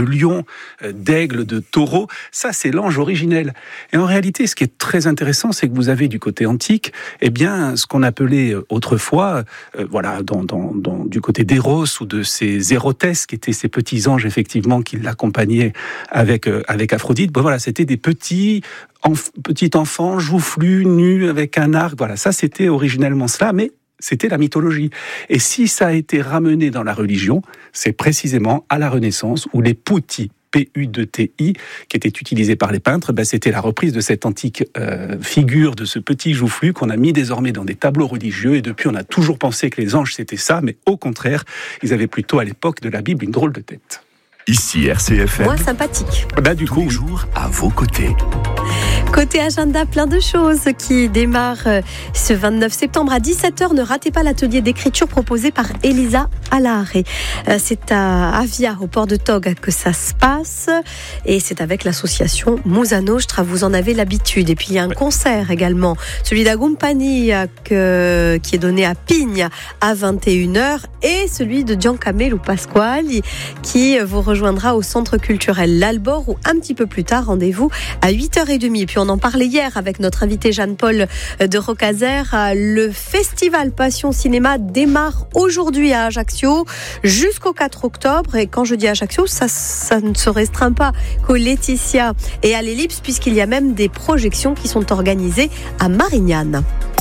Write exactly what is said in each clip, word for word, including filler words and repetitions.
lion, euh, d'aigle, de taureau. Ça, c'est l'ange originel. Et en réalité, ce qui est très intéressant, c'est que vous avez du côté antique, eh bien, ce qu'on appelait autrefois, euh, voilà, dans, dans, dans, du côté d'Eros ou de ces Érotès, qui étaient ces petits anges, effectivement, qui l'accompagnaient avec, euh, avec Aphrodite. Bon, voilà, c'était des petits, enf- petits enfants joufflus, nus, avec un arc. Voilà, ça, c'était originellement cela, mais c'était la mythologie. Et si ça a été ramené dans la religion, c'est précisément à la Renaissance où les putti, P U D T I, qui étaient utilisés par les peintres, ben c'était la reprise de cette antique euh, figure de ce petit joufflu qu'on a mis désormais dans des tableaux religieux. Et depuis, on a toujours pensé que les anges c'était ça, mais au contraire, ils avaient plutôt à l'époque de la Bible une drôle de tête. Ici R C F M. Moins sympathique. Ben, du coup, Tous les jours à vos côtés. Côté agenda, plein de choses qui démarrent ce vingt-neuf septembre à dix-sept heures. Ne ratez pas l'atelier d'écriture proposé par Elisa Alare. C'est à Avia, au port de Tog, que ça se passe. Et c'est avec l'association Musa Nostra. Vous en avez l'habitude. Et puis il y a un concert également, celui d'Agumpani, qui est donné à Pigne à vingt et une heures. Et celui de Giancamelo Pasquali, qui vous rejoindra au centre culturel L'Albor, ou un petit peu plus tard, rendez-vous à huit heures trente. Et puis on en parlait hier avec notre invité Jeanne-Paul de Rocazer. Le festival Passion Cinéma démarre aujourd'hui à Ajaccio jusqu'au quatre octobre. Et quand je dis Ajaccio, ça, ça ne se restreint pas qu'au Laetitia et à l'Ellipse, puisqu'il y a même des projections qui sont organisées à Marignane.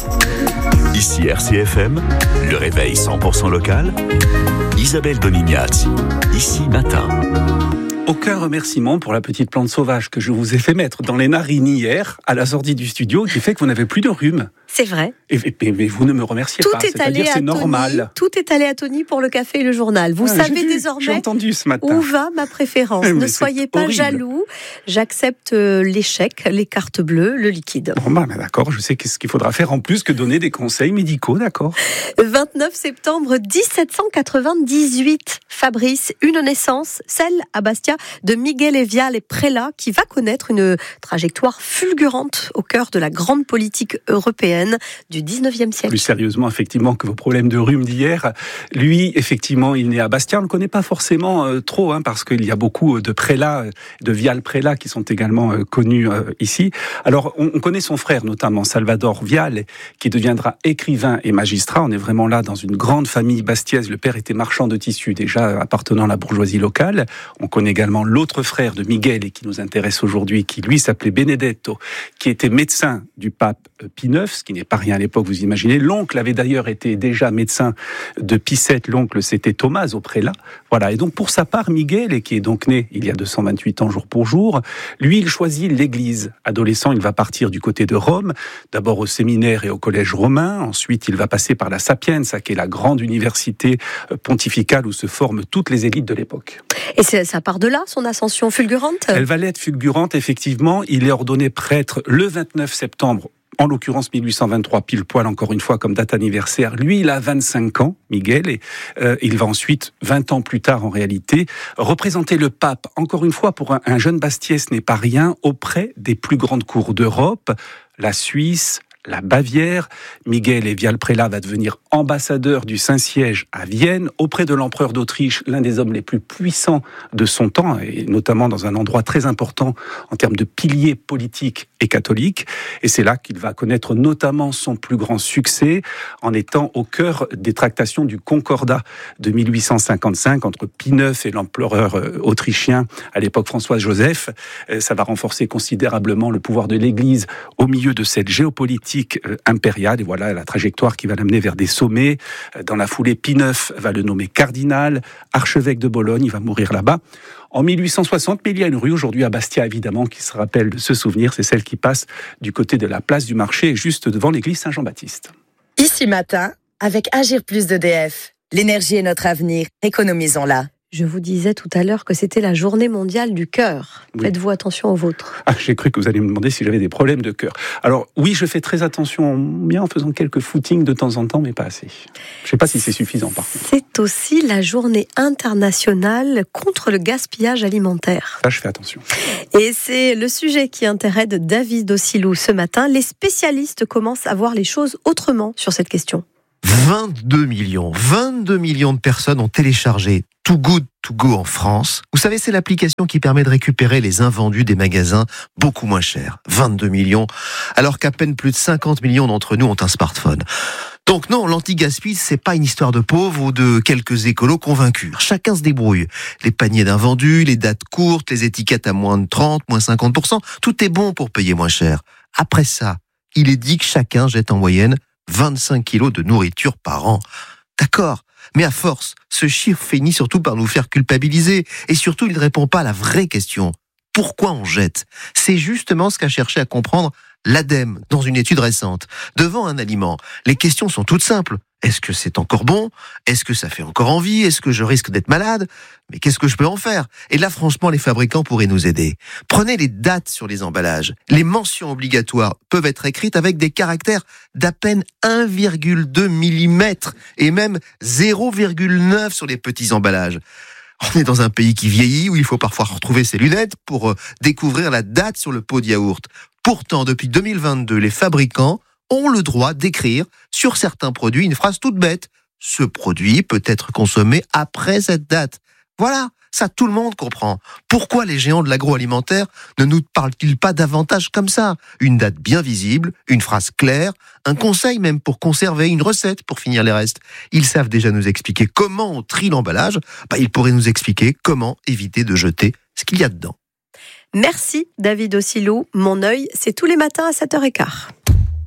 Ici R C F M, le réveil cent pour cent local. Isabelle Donignazzi, ici matin. Aucun remerciement pour la petite plante sauvage que je vous ai fait mettre dans les narines hier, à la sortie du studio, qui fait que vous n'avez plus de rhume. C'est vrai. Et, et, mais vous ne me remerciez tout pas, est c'est-à-dire allé c'est à normal. Tony, tout est allé à Tony pour le café et le journal. Vous ah, savez j'ai vu, désormais j'ai entendu ce matin. où va ma préférence. Mais ne c'est soyez pas horrible. jaloux. J'accepte l'échec, les cartes bleues, le liquide. Bon, bah, d'accord, je sais qu'est-ce qu'il faudra faire en plus que donner des conseils médicaux, d'accord. vingt-neuf septembre dix-sept cent quatre-vingt-dix-huit, Fabrice, une naissance, celle à Bastia de Miguel Vial et Prélat, qui va connaître une trajectoire fulgurante au cœur de la grande politique européenne du dix-neuvième siècle. Plus sérieusement, effectivement, que vos problèmes de rhume d'hier. Lui, effectivement, il est né à Bastia. On ne le connaît pas forcément euh, trop, hein, parce qu'il y a beaucoup de prélats, de Vial Prélat, qui sont également euh, connus euh, ici. Alors, on, on connaît son frère, notamment Salvador Vial, qui deviendra écrivain et magistrat. On est vraiment là dans une grande famille bastiaise. Le père était marchand de tissus, déjà appartenant à la bourgeoisie locale. On connaît également l'autre frère de Miguel, et qui nous intéresse aujourd'hui, qui lui s'appelait Benedetto, qui était médecin du pape Pie neuf, ce qui n'est pas rien à l'époque, vous imaginez. L'oncle avait d'ailleurs été déjà médecin de Pie sept, l'oncle c'était Thomas au prélat. Voilà, et donc pour sa part, Miguel, et qui est donc né il y a deux cent vingt-huit ans jour pour jour, lui il choisit l'église. Adolescent, il va partir du côté de Rome, d'abord au séminaire et au collège romain, ensuite il va passer par la Sapienza, qui est la grande université pontificale où se forment toutes les élites de l'époque. Et c'est, ça part de là, son ascension fulgurante ? Elle va l'être fulgurante, effectivement. Il est ordonné prêtre le vingt-neuf septembre, en l'occurrence mille huit cent vingt-trois, pile poil encore une fois comme date anniversaire. Lui, il a vingt-cinq ans, Miguel, et euh, il va ensuite, vingt ans plus tard en réalité, représenter le pape. Encore une fois, pour un, un jeune Bastiais, ce n'est pas rien, auprès des plus grandes cours d'Europe, la Suisse, la Bavière. Miguel Vial Prélat va devenir ambassadeur du Saint-Siège à Vienne, auprès de l'empereur d'Autriche, l'un des hommes les plus puissants de son temps, et notamment dans un endroit très important en termes de piliers politiques et catholiques. Et c'est là qu'il va connaître notamment son plus grand succès, en étant au cœur des tractations du Concordat de mille huit cent cinquante-cinq entre Pie neuf et l'empereur autrichien, à l'époque François-Joseph. Ça va renforcer considérablement le pouvoir de l'Église au milieu de cette géopolitique impériale, et voilà la trajectoire qui va l'amener vers des sommets. Dans la foulée, Pie neuf va le nommer cardinal, archevêque de Bologne, il va mourir là-bas en mille huit cent soixante, mais il y a une rue aujourd'hui à Bastia, évidemment, qui se rappelle de ce souvenir, c'est celle qui passe du côté de la place du marché, juste devant l'église Saint-Jean-Baptiste. Ici matin, avec Agir Plus d'E D F. L'énergie est notre avenir, économisons-la. Je vous disais tout à l'heure que c'était la journée mondiale du cœur. Oui. Faites-vous attention au vôtre. Ah, j'ai cru que vous alliez me demander si j'avais des problèmes de cœur. Alors oui, je fais très attention, bien en faisant quelques footings de temps en temps, mais pas assez. Je ne sais pas si c'est suffisant par contre. C'est aussi la journée internationale contre le gaspillage alimentaire. Ça, je fais attention. Et c'est le sujet qui intéresse David Ossilou ce matin. Les spécialistes commencent à voir les choses autrement sur cette question. vingt-deux millions, vingt-deux millions de personnes ont téléchargé Too Good To Go en France. Vous savez, c'est l'application qui permet de récupérer les invendus des magasins beaucoup moins chers. vingt-deux millions, alors qu'à peine plus de cinquante millions d'entre nous ont un smartphone. Donc non, l'anti-gaspi, c'est pas une histoire de pauvres ou de quelques écolos convaincus. Chacun se débrouille. Les paniers d'invendus, les dates courtes, les étiquettes à moins de trente, moins cinquante pour cent, tout est bon pour payer moins cher. Après ça, il est dit que chacun jette en moyenne vingt-cinq kilos de nourriture par an. D'accord, mais à force, ce chiffre finit surtout par nous faire culpabiliser. Et surtout, il ne répond pas à la vraie question. Pourquoi on jette ? C'est justement ce qu'a cherché à comprendre l'ADEME dans une étude récente. Devant un aliment, les questions sont toutes simples. Est-ce que c'est encore bon ? Est-ce que ça fait encore envie ? Est-ce que je risque d'être malade ? Mais qu'est-ce que je peux en faire ? Et là, franchement, les fabricants pourraient nous aider. Prenez les dates sur les emballages. Les mentions obligatoires peuvent être écrites avec des caractères d'à peine un virgule deux millimètres et même zéro virgule neuf sur les petits emballages. On est dans un pays qui vieillit, où il faut parfois retrouver ses lunettes pour euh, découvrir la date sur le pot de yaourt. Pourtant, depuis deux mille vingt-deux, les fabricants ont le droit d'écrire sur certains produits une phrase toute bête. Ce produit peut être consommé après cette date. Voilà, ça tout le monde comprend. Pourquoi les géants de l'agroalimentaire ne nous parlent-ils pas davantage comme ça ? Une date bien visible, une phrase claire, un conseil même pour conserver, une recette pour finir les restes. Ils savent déjà nous expliquer comment on trie l'emballage. Bah, ils pourraient nous expliquer comment éviter de jeter ce qu'il y a dedans. Merci David Ossilou. Mon œil, c'est tous les matins à sept heures quinze.